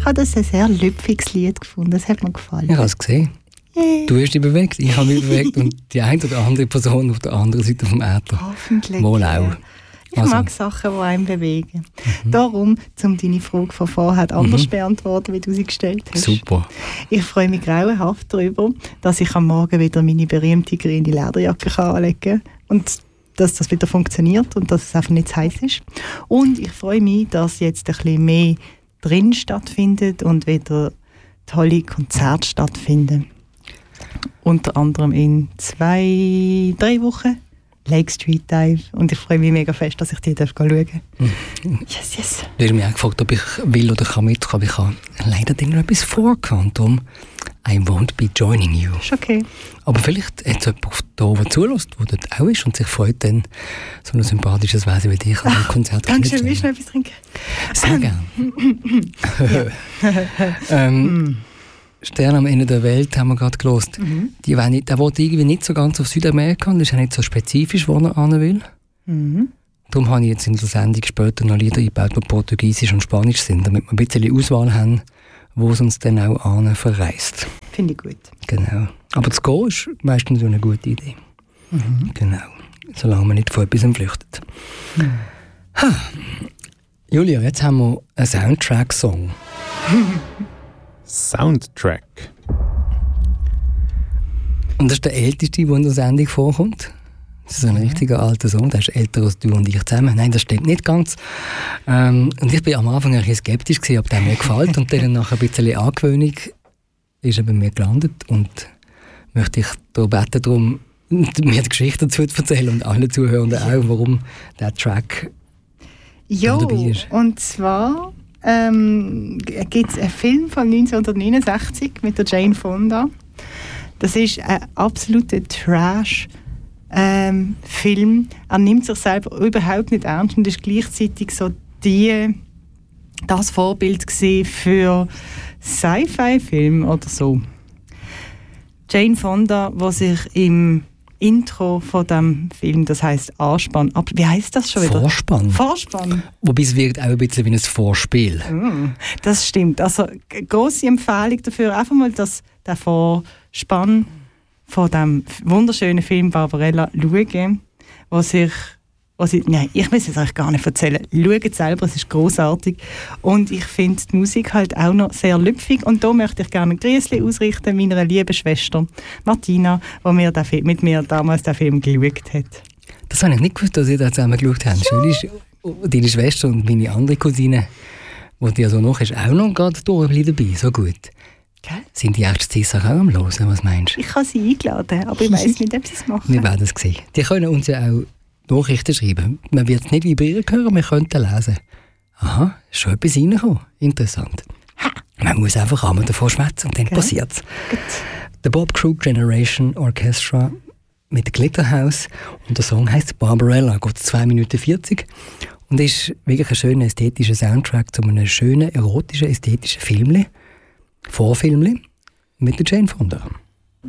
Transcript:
Ich habe das ein sehr lüpfiges Lied gefunden, das hat mir gefallen. Ich habe es gesehen. Yeah. Du hast dich bewegt, ich habe mich bewegt und die eine oder andere Person auf der anderen Seite vom Äther. Hoffentlich. Wohl auch. Ich mag Sachen, die einen bewegen. Darum, um deine Frage von vorher anders beantworten, wie du sie gestellt hast. Super. Ich freue mich grauenhaft darüber, dass ich am Morgen wieder meine berühmte grüne Lederjacke anlegen kann und dass das wieder funktioniert und dass es einfach nicht zu heiß ist. Und ich freue mich, dass jetzt ein bisschen mehr drin stattfindet und wieder tolle Konzerte stattfinden. Unter anderem in 2-3 Wochen Lake Street Dive und ich freue mich mega fest, dass ich die schauen darf. Yes, yes. Du hast mich auch gefragt, ob ich will oder kann mitkommen. Ich habe leider dir noch etwas vorgehabt, I won't be joining you. Ist okay. Aber vielleicht hat es jemand da, der zulässt, der dort auch ist und sich freut, dann so ein sympathisches Wesen wie dich an einem Konzert kennenzulernen. Dankeschön, willst du noch etwas trinken? Sehr gerne. Sterne am Ende der Welt haben wir gerade gehört. Der wollte irgendwie nicht so ganz auf Südamerika und ist auch nicht so spezifisch, wo er hin will. Darum habe ich jetzt in der Sendung später noch Lieder eingebaut, die Portugiesisch und Spanisch sind, damit wir ein bisschen Auswahl haben, wo es uns dann auch hin verreist. Finde ich gut. Genau. Aber das Gehen ist meistens eine gute Idee. Genau. Solange man nicht von etwas flüchtet. Julia, jetzt haben wir einen Soundtrack-Song. Soundtrack. Und das ist der älteste, der in der Sendung vorkommt. Das ist ein richtiger alter Song, der ist älter als du und ich zusammen. Nein, das stimmt nicht ganz. Und ich war am Anfang ein bisschen skeptisch, ob der mir gefällt. Und dann nach ein bisschen Angewöhnung ist er bei mir gelandet. Und möchte ich da beten darum, mir die Geschichte dazu zu erzählen und alle Zuhörenden auch, warum der Track dabei ist. Und zwar gibt es einen Film von 1969 mit der Jane Fonda. Das ist ein absoluter Trash-Film. Er nimmt sich selber überhaupt nicht ernst und ist gleichzeitig so das Vorbild für Sci-Fi-Film oder so. Jane Fonda, die sich im Intro von dem Film, das heisst Anspann. Aber wie heisst das schon wieder? Vorspann. Wobei es wirkt auch ein bisschen wie ein Vorspiel. Das stimmt. Also grosse Empfehlung dafür, einfach mal den Vorspann von dem wunderschönen Film Barbarella schauen, ich muss es euch gar nicht erzählen. Schaut es selber, es ist grossartig. Und ich finde die Musik halt auch noch sehr lüpfig. Und da möchte ich gerne ein Grüßli ausrichten meiner lieben Schwester Martina, die mit mir damals den Film geschaut hat. Das habe ich nicht gewusst, dass ihr da zusammen geschaut habt. Ja. Deine Schwester und meine andere Cousine, die dir so noch ist, auch noch gerade dabei. So gut. Okay. Sind die erste auch am Hören? Was meinst du? Ich habe sie eingeladen, aber ich weiss nicht, ob sie es machen. Wir werden es sehen. Die können uns ja auch Nachrichten schreiben. Man wird es nicht vibrieren hören, wir könnten lesen. Aha, ist schon etwas reingekommen. Interessant. Man muss einfach einmal davon schwätzen und dann passiert es. Der Bob Crook Generation Orchestra mit Glitterhouse und der Song heisst Barbarella, geht 2 Minuten 40 und ist wirklich ein schöner ästhetischer Soundtrack zu einem schönen, erotischen, ästhetischen Filmli, Vorfilmli mit der Jane Fonda.